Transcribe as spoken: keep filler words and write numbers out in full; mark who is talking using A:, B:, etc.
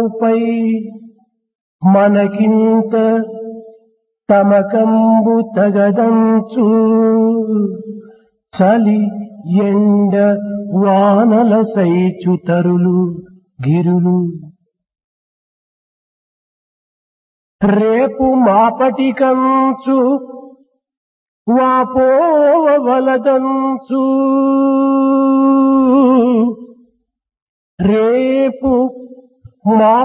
A: తనువుపై మనకింత తమకంబు తగదంచు చలి ఎండ వానల సైచుతరులు గిరులు రేపు మాపటికంచు వాపోవలదంచు రేపు మా